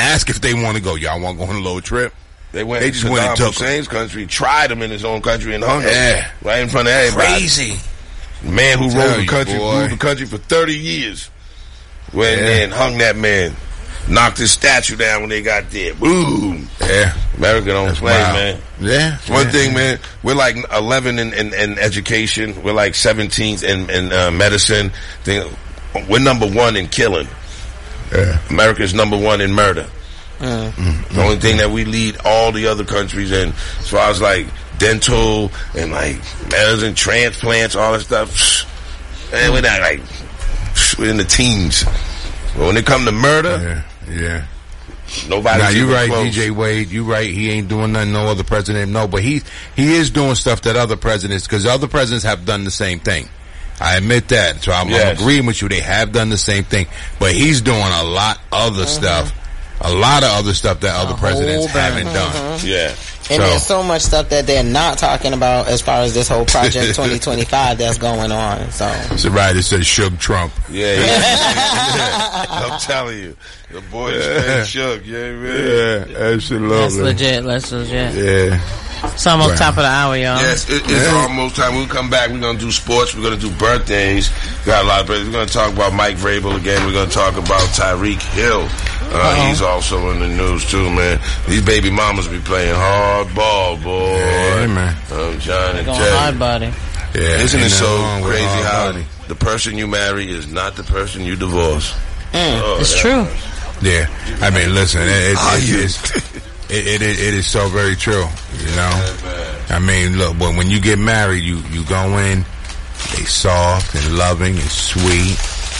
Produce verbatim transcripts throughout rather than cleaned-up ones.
ask if they want to go. Y'all want to go on a little trip? They went. They just to went and Saddam took Hussein's country, tried him in his own country, and hung him. Yeah, right in front of everybody. Crazy man who Tell ruled the you, country, boy. ruled the country for thirty years. Went Yeah. in, hung that man, knocked his statue down when they got there. Boom. Yeah, America don't That's play, wild. man. Yeah, One yeah. thing, man, we're like eleven in, in, in education. We're like seventeenth in, in uh, medicine. Thing- We're number one in killing. Yeah. America's number one in murder. Mm. Mm-hmm. The only thing that we lead all the other countries in, as far as like dental and like medicine, transplants, all that stuff. Man, we're not like we're in the teens. But when it come to murder, Yeah, yeah. nobody's Now you even right, close. D J Wade. You right. He ain't doing nothing no other president no, but he he is doing stuff that other presidents, because other presidents have done the same thing. I admit that. So I'm, Yes. I'm agreeing with you. They have done the same thing, but he's doing a lot other Mm-hmm. stuff, a lot of other stuff that other A presidents whole bunch. haven't done. Yeah. And So- there's so much stuff that they're not talking about as far as this whole Project twenty twenty-five that's going on. So So right, it says Suge Trump. Yeah, yeah. Yeah. I'm telling you, the boy is straight shook. Yeah, man. Yeah, absolutely. That's legit. That's legit. Yeah. It's almost Right. top of the hour, y'all. Yes, it, it's Yeah. almost time. We'll come back. We're going to do sports. We're going to do birthdays. Got a lot of birthdays. We're going to talk about Mike Vrabel again. We're going to talk about Tyreek Hill. Uh, he's also in the news, too, man. These baby mamas be playing hard ball, boy. Yeah, man. I'm trying to Going tell hard you. body. Yeah. Isn't it Ain't so nothing wrong with crazy hard how body. the person you marry is not the person you divorce? Oh, It's that- true. Yeah. I mean, listen, it, it, Are it, you? it's- it, it, it, it is so very true, you know? I mean, look, but when you get married, you, you go in, they soft and loving and sweet.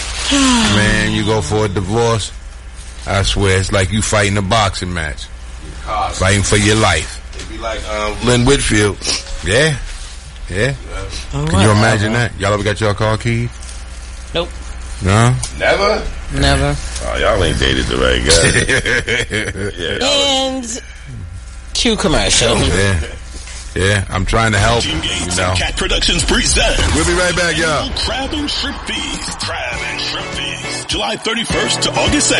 Man, you go for a divorce, I swear, it's like you fighting a boxing match. Fighting for your life. It'd be like um, Lynn Whitfield. Yeah. Yeah. Can you imagine that? Y'all ever got your car keyed? Nope. No? Never? Never. Oh, y'all ain't dated the right guy. Yeah, y'all- and cue commercial. Yeah. Yeah, I'm trying to help, Team Gates you know. and Cat Productions present We'll be right back, y'all. Crab and Shrimp Feast. Crab and Shrimp Feast. July thirty-first to August second.